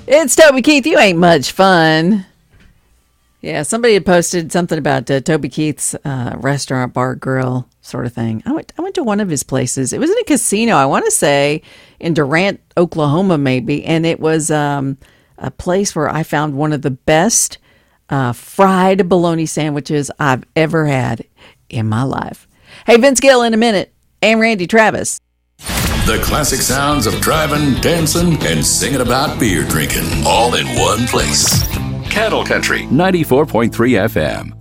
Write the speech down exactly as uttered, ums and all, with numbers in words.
It's Toby Keith. You ain't much fun. Yeah, somebody had posted something about uh, Toby Keith's uh, restaurant, bar, grill sort of thing. I went I went to one of his places. It was in a casino, I want to say, in Durant, Oklahoma, maybe. And it was um, a place where I found one of the best uh, fried bologna sandwiches I've ever had in my life. Hey, Vince Gill in a minute. And Randy Travis. The classic sounds of driving, dancing, and singing about beer drinking, all in one place. Cattle Country ninety-four point three F M.